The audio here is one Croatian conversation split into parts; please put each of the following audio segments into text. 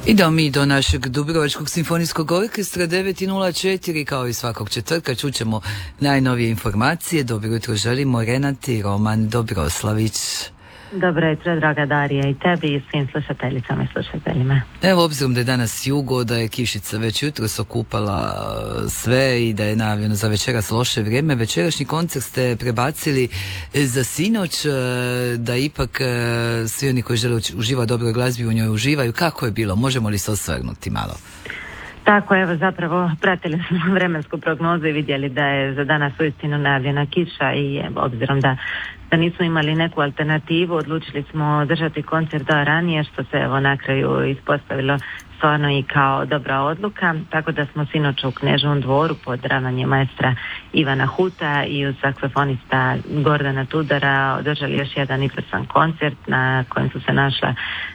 Idemo mi do našeg Dubrovačkog simfonijskog orkestra 9.04, kao i svakog četvrtka čućemo najnovije informacije. Dobro jutro želimo Renati Roman Dobroslavić. Dobro jutro, draga Darija, i tebi i svim slušateljicama i slušateljima. Evo, obzirom da je danas jugo, da je kišica već jutros okupala sve i da je najavljeno za večeras loše vrijeme, večerašnji koncert ste prebacili za sinoć, da ipak svi oni koji žele uživati dobroj glazbi u njoj uživaju. Kako je bilo? Možemo li se osvrnuti malo? Tako, evo, zapravo pratili smo vremensku prognozu i vidjeli da je za danas uistinu najavljena kiša i obzirom da nismo imali neku alternativu, odlučili smo držati koncert da ranije, što se evo na kraju ispostavilo stvarno i kao dobra odluka, tako da smo sinoć u Kneževom dvoru pod ravnanjem maestra Ivana Huta i uz saksofonista Gordana Tudara održali još jedan izvrstan koncert na kojem su se našla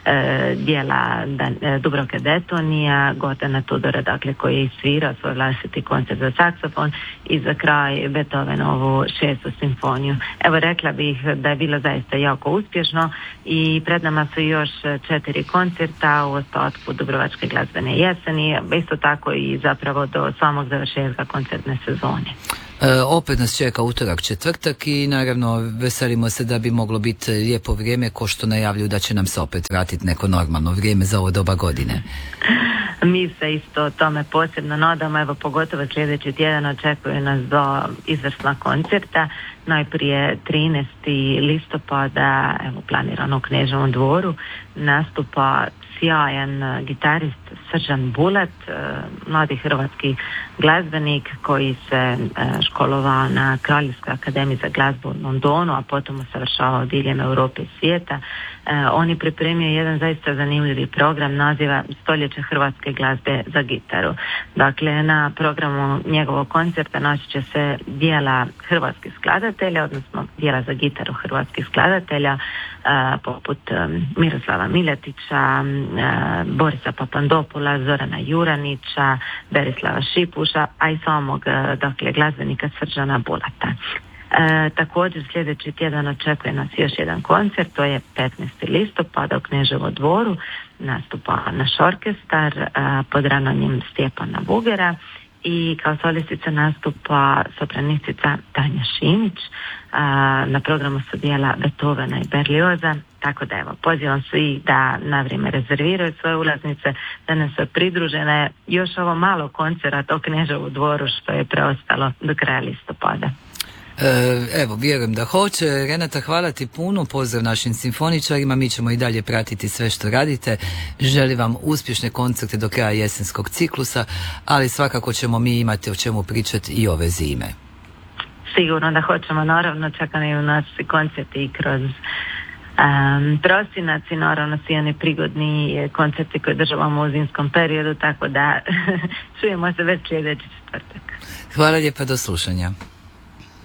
dijela Dubravke Detonija, Gordana Tudora, dakle, koji je svirao svoj vlastiti koncert za saksofon i za kraj Beethovenovu 6. simfoniju. Evo, rekla bih da je bilo zaista jako uspješno i pred nama su još 4 koncerta u ostatku Dubrovačke glazbene jeseni, isto tako i zapravo do samog završetka koncertne sezone. Opet nas čeka utorak, četvrtak i naravno veselimo se da bi moglo biti lijepo vrijeme, ko što najavljuju da će nam se opet vratiti neko normalno vrijeme za ovo doba godine. Mi se isto tome posebno nadamo, evo, pogotovo sljedeći tjedan očekuju nas do izvrsna koncerta. Najprije 13. listopada, evo, planirano u Kneževom dvoru, nastupa sjajan gitarist Srđan Bulat, mladi hrvatski glazbenik koji se školovao na Kraljevskoj akademiji za glazbu u Londonu, a potom usavršavao diljem Europe i svijeta. On je pripremio jedan zaista zanimljivi program, naziva Stoljeće hrvatske glazbe za gitaru. Dakle, na programu njegovog koncerta naći će se dijela hrvatskih skladatelja, odnosno dijela za gitaru hrvatskih skladatelja, poput Miroslava Miletića, Borisa Papandopula, Zorana Juranića, Berislava Šipuša, a i samog, dakle, glazbenika Srđana Bulata. Također sljedeći tjedan očekuje nas još jedan koncert, to je 15. listopada u Kneževom dvoru, nastupa naš orkestar pod ravnanjem Stjepana Bugera i kao solistica nastupa sopranistica Tanja Šimić. Na programu su dijela Beethovena i Berlioza, tako da evo, pozivam svi da na vrijeme rezerviraju svoje ulaznice, da nas se pridruže još ovo malo koncerta u Kneževu dvoru što je preostalo do kraja listopada. Evo, vjerujem da hoće. Renata, hvala ti puno, pozdrav našim simfoničarima, mi ćemo i dalje pratiti sve što radite. Želim vam uspješne koncerte do kraja jesenskog ciklusa, ali svakako ćemo mi imati o čemu pričati i ove zime. Sigurno da hoćemo, naravno čekaju nas koncerti i kroz prosinac i naravno svi oni prigodni koncerti koje državamo u zimskom periodu, tako da čujemo se već sljedeći četvrtak. Hvala lijepa, do slušanja.